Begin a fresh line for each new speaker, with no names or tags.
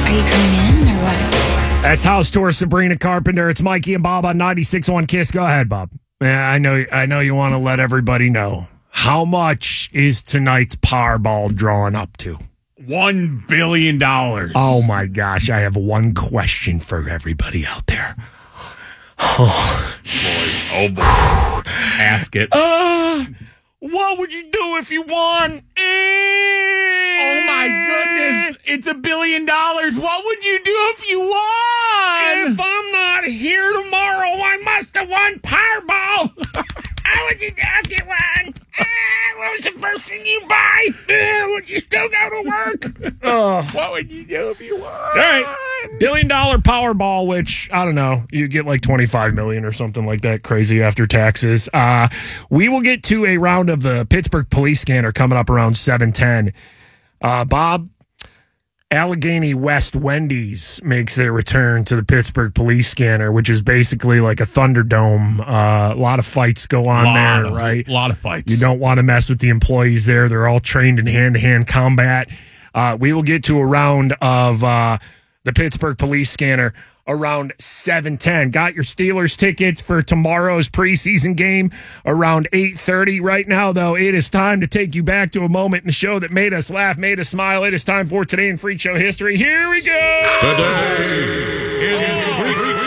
Are you coming in or what?
That's House Tour Sabrina Carpenter. It's Mikey and Bob on 96.1 KISS. Go ahead, Bob. Yeah, I know you want to let everybody know. How much is tonight's Powerball drawing up to?
$1 billion.
Oh, my gosh. I have one question for everybody out there.
Oh, boy. Ask it.
What would you do if you won?
Oh, my goodness. It's $1 billion. What would you do if you won?
If I'm not here tomorrow, I must have won Powerball. How would you do if you won? What was the first thing you buy? Would you still go to work?
What would you do if you won?
All right. $1 billion Powerball, which, I don't know, you get like $25 million or something like that crazy after taxes. We will get to a round of the Pittsburgh Police Scanner coming up around 7:10. Bob, Allegheny West Wendy's makes their return to the Pittsburgh Police Scanner, which is basically like a Thunderdome. A lot of fights go on there, right?
A lot of fights.
You don't want to mess with the employees there. They're all trained in hand-to-hand combat. We will get to a round of the Pittsburgh Police Scanner around 7:10. Got your Steelers tickets for tomorrow's preseason game around 8:30. Right now, though, it is time to take you back to a moment in the show that made us laugh, made us smile. It is time for Today in Freak Show History. Here we go.
Today in Freak